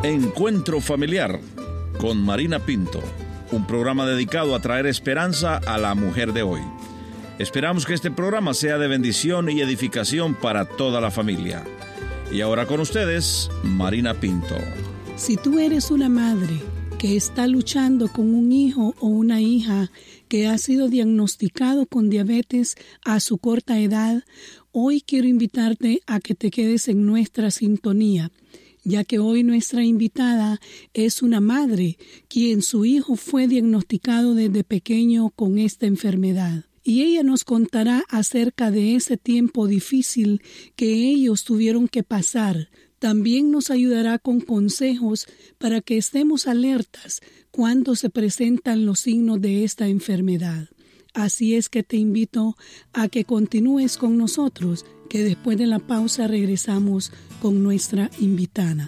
Encuentro Familiar con Marina Pinto, un programa dedicado a traer esperanza a la mujer de hoy. Esperamos que este programa sea de bendición y edificación para toda la familia. Y ahora con ustedes, Marina Pinto. Si tú eres una madre que está luchando con un hijo o una hija que ha sido diagnosticado con diabetes a su corta edad, hoy quiero invitarte a que te quedes en nuestra sintonía, ya que hoy nuestra invitada es una madre quien su hijo fue diagnosticado desde pequeño con esta enfermedad. Y ella nos contará acerca de ese tiempo difícil que ellos tuvieron que pasar. También nos ayudará con consejos para que estemos alertas cuando se presentan los signos de esta enfermedad. Así es que te invito a que continúes con nosotros, que después de la pausa regresamos con nuestra invitada.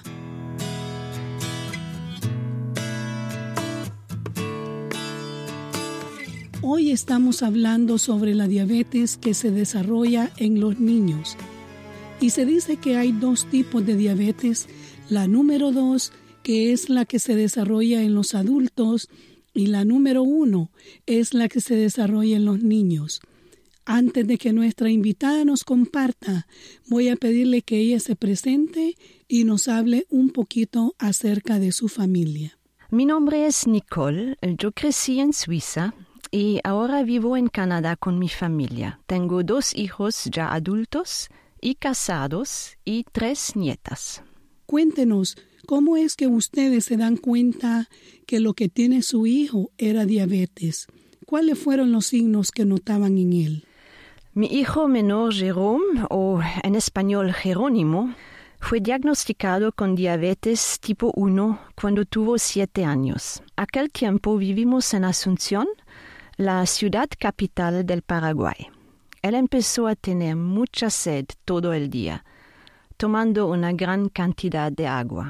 Hoy estamos hablando sobre la diabetes que se desarrolla en los niños. Y se dice que hay dos tipos de diabetes. La número 2, que es la que se desarrolla en los adultos, y la número 1 es la que se desarrolla en los niños. Antes de que nuestra invitada nos comparta, voy a pedirle que ella se presente y nos hable un poquito acerca de su familia. Mi nombre es Nicole, yo crecí en Suiza y ahora vivo en Canadá con mi familia. Tengo 2 hijos ya adultos y casados y 3 nietas. Cuéntenos, ¿cómo es que ustedes se dan cuenta que lo que tiene su hijo era diabetes? ¿Cuáles fueron los signos que notaban en él? Mi hijo menor Jerome, o en español Jerónimo, fue diagnosticado con diabetes tipo 1 cuando tuvo 7 años. Aquel tiempo vivimos en Asunción, la ciudad capital del Paraguay. Él empezó a tener mucha sed todo el día, tomando una gran cantidad de agua.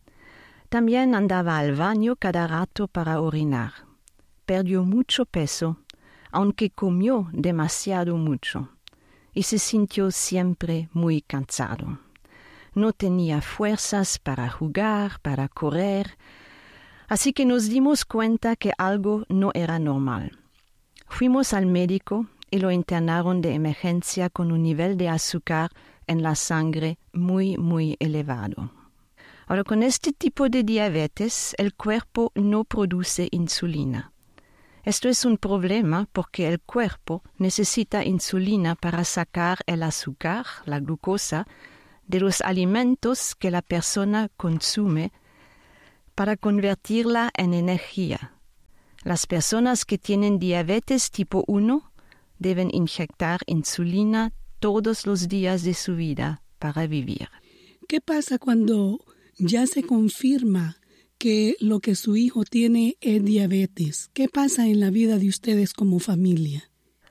También andaba al baño cada rato para orinar. Perdió mucho peso, aunque comió demasiado mucho, y se sintió siempre muy cansado. No tenía fuerzas para jugar, para correr, así que nos dimos cuenta que algo no era normal. Fuimos al médico y lo internaron de emergencia con un nivel de azúcar en la sangre muy, muy elevado. Ahora, con este tipo de diabetes, el cuerpo no produce insulina. Esto es un problema porque el cuerpo necesita insulina para sacar el azúcar, la glucosa, de los alimentos que la persona consume para convertirla en energía. Las personas que tienen diabetes tipo 1 deben inyectar insulina todos los días de su vida para vivir. ¿Qué pasa cuando ya se confirma que lo que su hijo tiene es diabetes? ¿Qué pasa en la vida de ustedes como familia?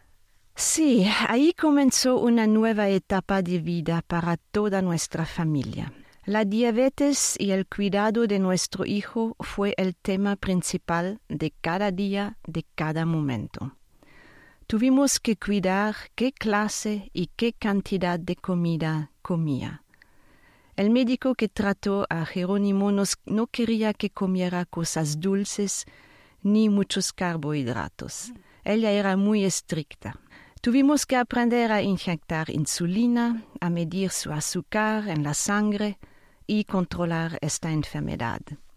Sí, ahí comenzó una nueva etapa de vida para toda nuestra familia. La diabetes y el cuidado de nuestro hijo fue el tema principal de cada día, de cada momento. Tuvimos que cuidar qué clase y qué cantidad de comida comía. El médico que trató a Jerónimo no quería que comiera cosas dulces ni muchos carbohidratos. Ella era muy estricta. Tuvimos que aprender a inyectar insulina, a medir su azúcar en la sangre y controlar esta enfermedad.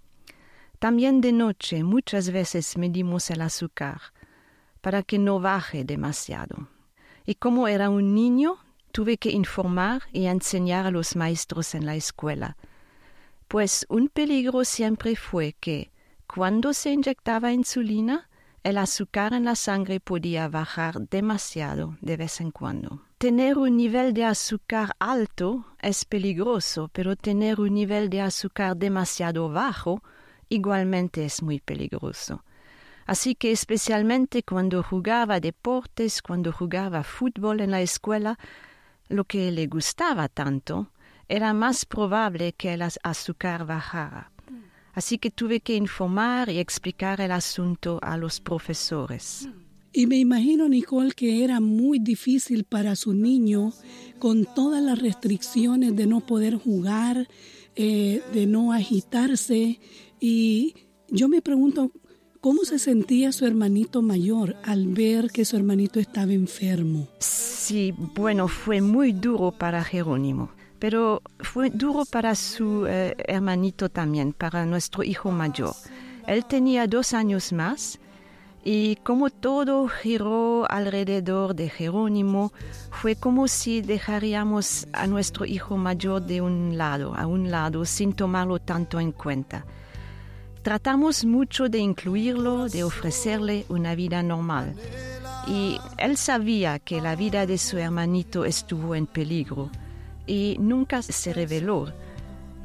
También de noche muchas veces medimos el azúcar para que no baje demasiado. Y como era un niño, tuve que informar y enseñar a los maestros en la escuela, pues un peligro siempre fue que, cuando se inyectaba insulina, el azúcar en la sangre podía bajar demasiado de vez en cuando. Tener un nivel de azúcar alto es peligroso, pero tener un nivel de azúcar demasiado bajo igualmente es muy peligroso. Así que especialmente cuando jugaba deportes, cuando jugaba fútbol en la escuela, lo que le gustaba tanto, era más probable que el azúcar bajara. Así que tuve que informar y explicar el asunto a los profesores. Y me imagino, Nicole, que era muy difícil para su niño con todas las restricciones de no poder jugar, de no agitarse. Y yo me pregunto, ¿cómo se sentía su hermanito mayor al ver que su hermanito estaba enfermo? Sí, bueno, fue muy duro para Jerónimo, pero fue duro para su hermanito también, para nuestro hijo mayor. Él tenía 2 años más y como todo giró alrededor de Jerónimo, fue como si dejaríamos a nuestro hijo mayor a un lado, sin tomarlo tanto en cuenta. Tratamos mucho de incluirlo, de ofrecerle una vida normal. Y él sabía que la vida de su hermanito estuvo en peligro y nunca se rebeló,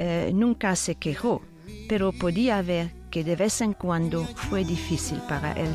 nunca se quejó, pero podía ver que de vez en cuando fue difícil para él